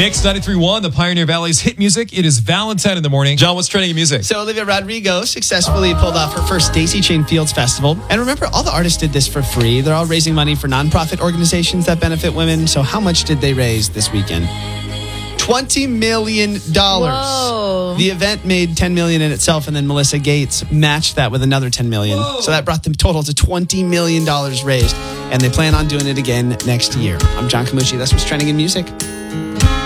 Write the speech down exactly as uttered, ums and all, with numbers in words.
Mix ninety-three point one, the Pioneer Valley's hit music. It is Valentine in the morning. John, what's trending in music? So Olivia Rodrigo successfully pulled off her first Daisy Chain Fields Festival. And remember, all the artists did this for free. They're all raising money for nonprofit organizations that benefit women. So how much did they raise this weekend? twenty million dollars. Whoa. The event made ten million dollars in itself, and then Melissa Gates matched that with another ten million dollars. Whoa. So that brought the total to twenty million dollars raised, and they plan on doing it again next year. I'm John Camucci. That's what's trending in music.